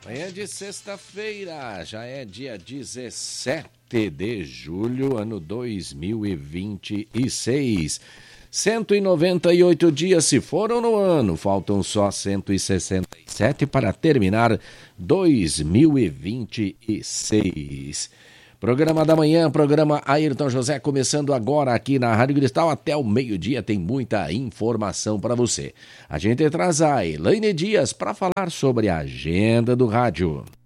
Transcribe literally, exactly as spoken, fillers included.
Manhã de sexta-feira, já é dia dezessete de julho, ano dois mil e vinte e seis. cento e noventa e oito dias se foram no ano, faltam só cento e sessenta e sete para terminar dois mil e vinte e seis. Programa da manhã, programa Ayrton José, começando agora aqui na Rádio Cristal. Até o meio-dia tem muita informação para você. A gente traz a Elaine Dias para falar sobre a agenda do rádio.